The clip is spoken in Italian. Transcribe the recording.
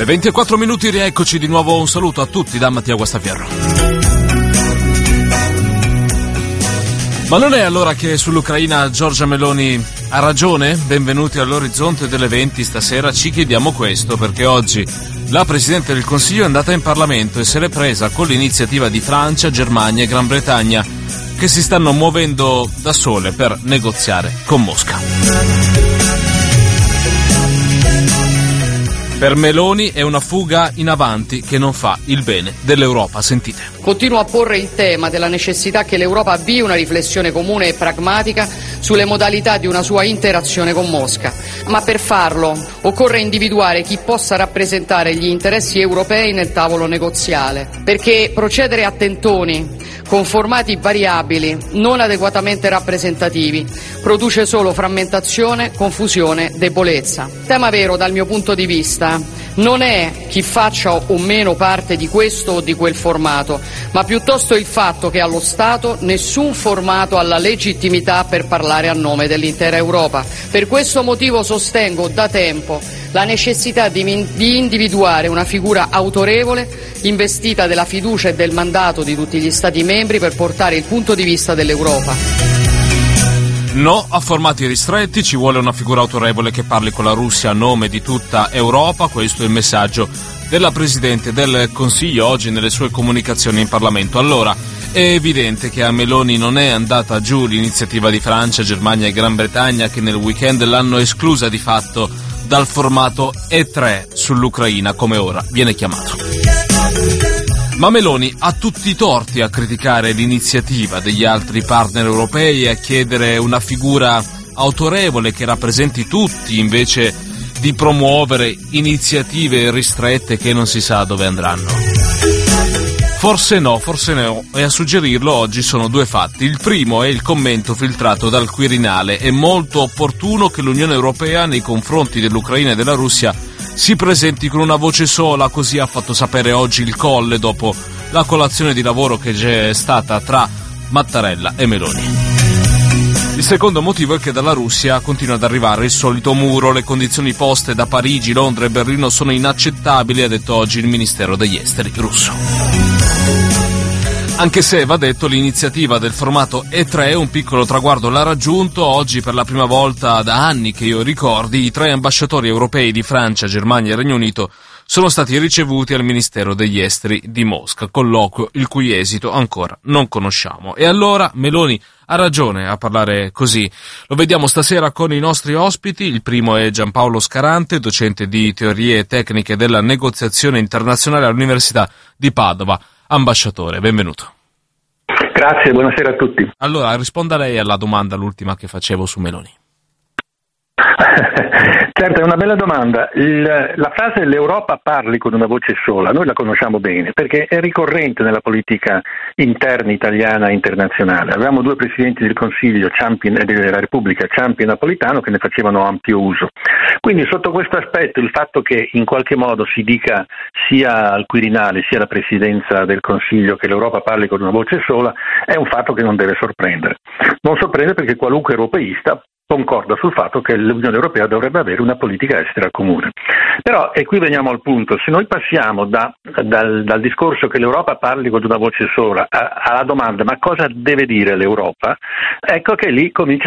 Le 24 minuti, rieccoci di nuovo, un saluto a tutti da Mattia Guastaferro. Ma non è allora che sull'Ucraina Giorgia Meloni ha ragione? Benvenuti all'Orizzonte delle 20, stasera ci chiediamo questo perché oggi la Presidente del Consiglio è andata in Parlamento e se l'è presa con l'iniziativa di Francia, Germania e Gran Bretagna che si stanno muovendo da sole per negoziare con Mosca. Per Meloni è una fuga in avanti che non fa il bene dell'Europa. Sentite. Continuo a porre il tema della necessità che l'Europa avvii una riflessione comune e pragmatica sulle modalità di una sua interazione con Mosca. Ma per farlo occorre individuare chi possa rappresentare gli interessi europei nel tavolo negoziale, perché procedere a tentoni con formati variabili, non adeguatamente rappresentativi, produce solo frammentazione, confusione, debolezza. Il tema vero dal mio punto di vista non è chi faccia o meno parte di questo o di quel formato, ma piuttosto il fatto che allo Stato nessun formato ha la legittimità per parlare a nome dell'intera Europa. Per questo motivo sostengo da tempo la necessità di individuare una figura autorevole, investita della fiducia e del mandato di tutti gli Stati membri per portare il punto di vista dell'Europa. No a formati ristretti, ci vuole una figura autorevole che parli con la Russia a nome di tutta Europa, questo è il messaggio della Presidente del Consiglio oggi nelle sue comunicazioni in Parlamento. Allora, è evidente che a Meloni non è andata giù l'iniziativa di Francia, Germania e Gran Bretagna che nel weekend l'hanno esclusa di fatto dal formato E3 sull'Ucraina, come ora viene chiamato. Ma Meloni ha tutti i torti a criticare l'iniziativa degli altri partner europei e a chiedere una figura autorevole che rappresenti tutti invece di promuovere iniziative ristrette che non si sa dove andranno. Forse no, e a suggerirlo oggi sono due fatti. Il primo è il commento filtrato dal Quirinale. È molto opportuno che l'Unione Europea nei confronti dell'Ucraina e della Russia si presenti con una voce sola, così ha fatto sapere oggi il Colle dopo la colazione di lavoro che c'è stata tra Mattarella e Meloni. Il secondo motivo è che dalla Russia continua ad arrivare il solito muro, le condizioni poste da Parigi, Londra e Berlino sono inaccettabili, ha detto oggi il Ministero degli Esteri russo. Anche se, va detto, l'iniziativa del formato E3, un piccolo traguardo l'ha raggiunto. Oggi per la prima volta da anni che io ricordi, i 3 ambasciatori europei di Francia, Germania e Regno Unito sono stati ricevuti al Ministero degli Esteri di Mosca, colloquio il cui esito ancora non conosciamo. E allora Meloni ha ragione a parlare così. Lo vediamo stasera con i nostri ospiti. Il primo è Giampaolo Scarante, docente di teorie tecniche della negoziazione internazionale all'Università di Padova. Ambasciatore, benvenuto. Grazie, buonasera a tutti. Allora, risponda lei alla domanda, l'ultima che facevo su Meloni. Certo, è una bella domanda. La frase "l'Europa parli con una voce sola", noi la conosciamo bene perché è ricorrente nella politica interna italiana e internazionale. Avevamo 2 presidenti del Consiglio della Repubblica, Ciampi e Napolitano, che ne facevano ampio uso. Quindi sotto questo aspetto il fatto che in qualche modo si dica sia al Quirinale sia alla Presidenza del Consiglio che l'Europa parli con una voce sola è un fatto che non deve sorprendere. Non sorprende perché qualunque europeista concorda sul fatto che l'Unione Europea dovrebbe avere una politica estera comune. Però, e qui veniamo al punto, se noi passiamo dal discorso che l'Europa parli con una voce sola alla domanda ma cosa deve dire l'Europa, ecco che lì comincia